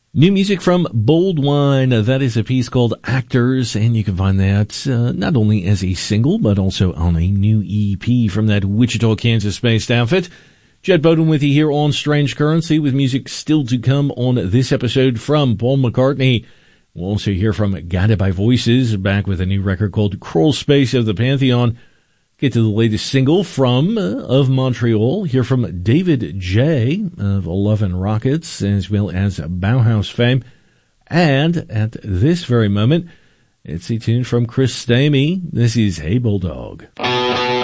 New music from Bold Wine. That is a piece called Actors, and you can find that not only as a single, but also on a new EP from that Wichita, Kansas-based outfit. Jed Bowden with you here on Strange Currency, with music still to come on this episode from Paul McCartney. We'll also hear from Guided by Voices, back with a new record called Crawl Space of the Pantheon. Get to the latest single from of Montreal. Hear from David J. of 11 Rockets, as well as Bauhaus fame. And at this very moment, it's a tune from Chris Stamey. This is Hey Bulldog.